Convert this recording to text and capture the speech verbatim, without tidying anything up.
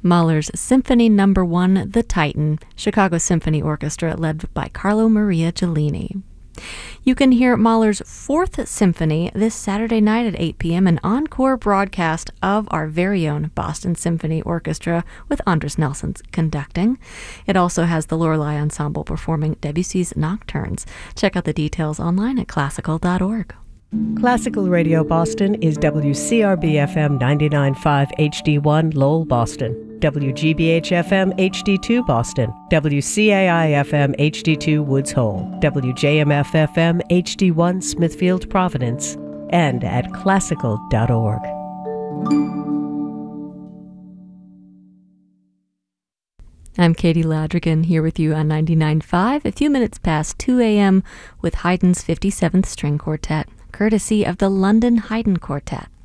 Mahler's Symphony Number One, The Titan, Chicago Symphony Orchestra, led by Carlo Maria Gelini. You can hear Mahler's Fourth Symphony this Saturday night at eight p.m., an encore broadcast of our very own Boston Symphony Orchestra with Andres Nelson conducting. It also has the Lorelei Ensemble performing Debussy's Nocturnes. Check out the details online at classical dot org. Classical Radio Boston is W C R B F M ninety-nine point five H D one Lowell, Boston, W G B H F M H D two Boston, W C A I F M H D two Woods Hole, W J M F F M H D one Smithfield, Providence, and at classical dot org. I'm Katie Ladrigan here with you on ninety-nine point five, a few minutes past two a.m. with Haydn's fifty-seventh String Quartet, courtesy of the London Haydn Quartet.